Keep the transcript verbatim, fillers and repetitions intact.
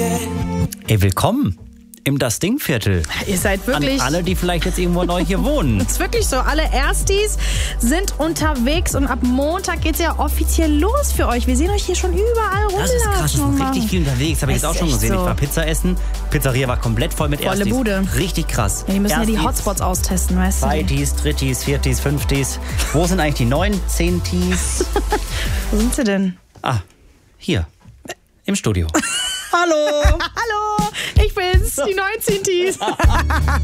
Ey, willkommen im Das Ding-Viertel. Ihr seid wirklich... An alle, die vielleicht jetzt irgendwo neu hier wohnen. Das ist wirklich so. Alle Erstis sind unterwegs und ab Montag geht's ja offiziell los für euch. Wir sehen euch hier schon überall rumlaufen. Das ist krass, wir sind richtig viel unterwegs. Habe ich jetzt auch schon gesehen. So. Ich war Pizza essen. Pizzeria war komplett voll mit Volle Erstis. Bude. Richtig krass. Ja, die müssen Erstis, ja die Hotspots austesten, weißt du. Zweitis, Drittis, Viertis, Fünftis. Wo sind eigentlich die neun, Zehntis? Wo sind sie denn? Ah, hier. Im Studio. Hallo. Hallo, ich bin's, die neunzehn Tis.